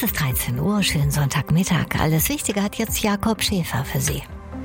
ist 13 Uhr, schönen Sonntagmittag. Alles Wichtige hat jetzt Jakob Schäfer für Sie.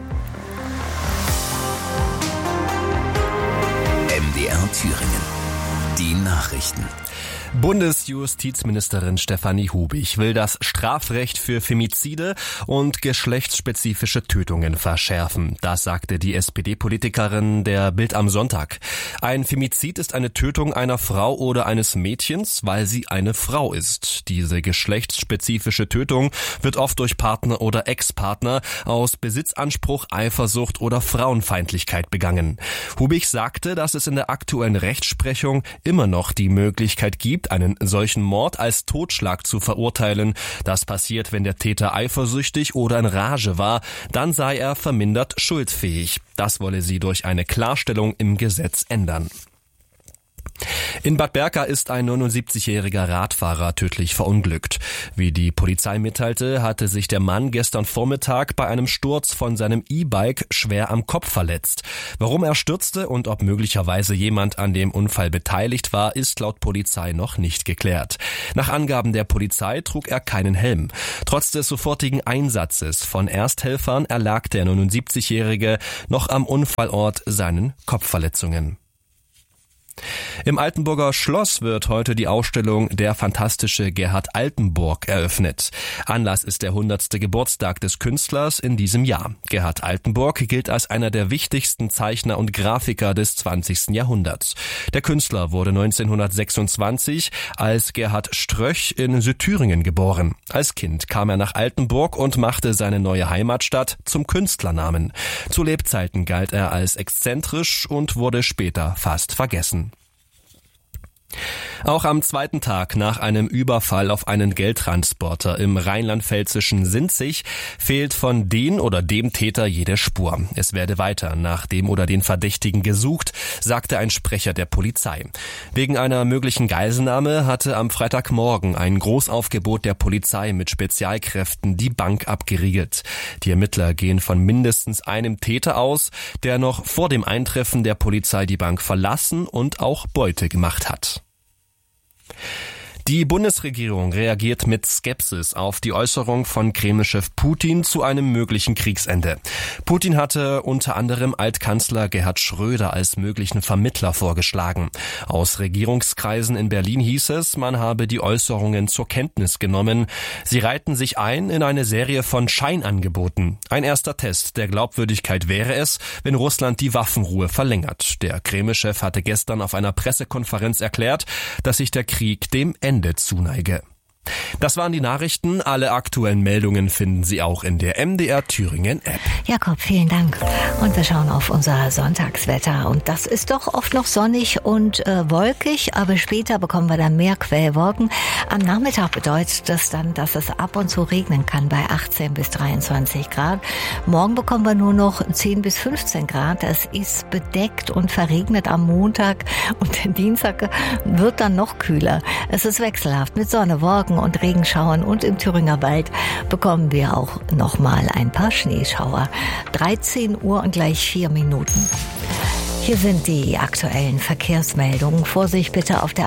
MDR Thüringen. Die Nachrichten. Bundesjustizministerin Stefanie Hubig will das Strafrecht für Femizide und geschlechtsspezifische Tötungen verschärfen. Das sagte die SPD-Politikerin der Bild am Sonntag. Ein Femizid ist eine Tötung einer Frau oder eines Mädchens, weil sie eine Frau ist. Diese geschlechtsspezifische Tötung wird oft durch Partner oder Ex-Partner aus Besitzanspruch, Eifersucht oder Frauenfeindlichkeit begangen. Hubig sagte, dass es in der aktuellen Rechtsprechung immer noch die Möglichkeit gibt, einen solchen Mord als Totschlag zu verurteilen. Das passiert, wenn der Täter eifersüchtig oder in Rage war. Dann sei er vermindert schuldfähig. Das wolle sie durch eine Klarstellung im Gesetz ändern. In Bad Berka ist ein 79-jähriger Radfahrer tödlich verunglückt. Wie die Polizei mitteilte, hatte sich der Mann gestern Vormittag bei einem Sturz von seinem E-Bike schwer am Kopf verletzt. Warum er stürzte und ob möglicherweise jemand an dem Unfall beteiligt war, ist laut Polizei noch nicht geklärt. Nach Angaben der Polizei trug er keinen Helm. Trotz des sofortigen Einsatzes von Ersthelfern erlag der 79-Jährige noch am Unfallort seinen Kopfverletzungen. Im Altenburger Schloss wird heute die Ausstellung Der fantastische Gerhard Altenburg eröffnet. Anlass ist der 100. Geburtstag des Künstlers in diesem Jahr. Gerhard Altenburg gilt als einer der wichtigsten Zeichner und Grafiker des 20. Jahrhunderts. Der Künstler wurde 1926 als Gerhard Ströch in Südthüringen geboren. Als Kind kam er nach Altenburg und machte seine neue Heimatstadt zum Künstlernamen. Zu Lebzeiten galt er als exzentrisch und wurde später fast vergessen. Auch am zweiten Tag nach einem Überfall auf einen Geldtransporter im rheinland-pfälzischen Sinzig fehlt von den oder dem Täter jede Spur. Es werde weiter nach dem oder den Verdächtigen gesucht, sagte ein Sprecher der Polizei. Wegen einer möglichen Geiselnahme hatte am Freitagmorgen ein Großaufgebot der Polizei mit Spezialkräften die Bank abgeriegelt. Die Ermittler gehen von mindestens einem Täter aus, der noch vor dem Eintreffen der Polizei die Bank verlassen und auch Beute gemacht hat. Die Bundesregierung reagiert mit Skepsis auf die Äußerung von Kreml-Chef Putin zu einem möglichen Kriegsende. Putin hatte unter anderem Altkanzler Gerhard Schröder als möglichen Vermittler vorgeschlagen. Aus Regierungskreisen in Berlin hieß es, man habe die Äußerungen zur Kenntnis genommen. Sie reihten sich ein in eine Serie von Scheinangeboten. Ein erster Test der Glaubwürdigkeit wäre es, wenn Russland die Waffenruhe verlängert. Der Kreml-Chef hatte gestern auf einer Pressekonferenz erklärt, dass sich der Krieg dem Ende zuneige. Das waren die Nachrichten. Alle aktuellen Meldungen finden Sie auch in der MDR Thüringen App. Jakob, vielen Dank. Und wir schauen auf unser Sonntagswetter. Und das ist doch oft noch sonnig und wolkig, aber später bekommen wir dann mehr Quellwolken. Am Nachmittag bedeutet das dann, dass es ab und zu regnen kann bei 18 bis 23 Grad. Morgen bekommen wir nur noch 10 bis 15 Grad. Es ist bedeckt und verregnet am Montag und der Dienstag wird dann noch kühler. Es ist wechselhaft mit Sonne, Wolken und Regenschauern und im Thüringer Wald bekommen wir auch nochmal ein paar Schneeschauer. 13 Uhr und gleich 4 Minuten. Hier sind die aktuellen Verkehrsmeldungen. Vorsicht bitte auf der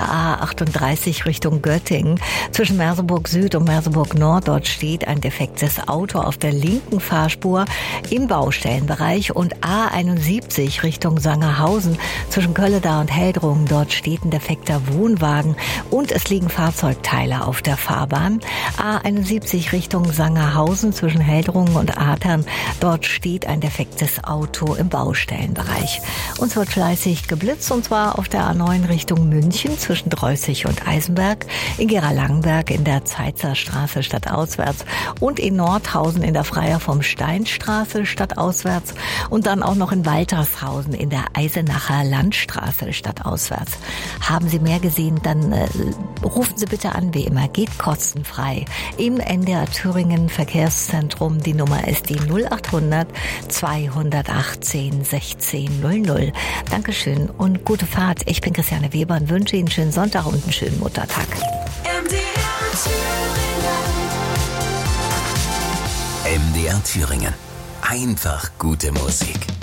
A38 Richtung Göttingen. Zwischen Merseburg Süd und Merseburg Nord, dort steht ein defektes Auto auf der linken Fahrspur im Baustellenbereich. Und A71 Richtung Sangerhausen zwischen Kölledar und Heldrungen, dort steht ein defekter Wohnwagen und es liegen Fahrzeugteile auf der Fahrbahn. A71 Richtung Sangerhausen zwischen Heldrungen und Adern, dort steht ein defektes Auto im Baustellenbereich. Uns wird fleißig geblitzt, und zwar auf der A9 Richtung München zwischen Dreußig und Eisenberg, in Gera-Langenberg in der Zeitzer Straße stadtauswärts und in Nordhausen in der Freier vom Steinstraße stadtauswärts und dann auch noch in Waltershausen in der Eisenacher Landstraße stadtauswärts. Haben Sie mehr gesehen, dann rufen Sie bitte an, wie immer, geht kostenfrei im NDR Thüringen Verkehrszentrum. Die Nummer ist die 0800 218 16 00. Dankeschön und gute Fahrt. Ich bin Christiane Weber und wünsche Ihnen einen schönen Sonntag und einen schönen Muttertag. MDR Thüringen. Einfach gute Musik.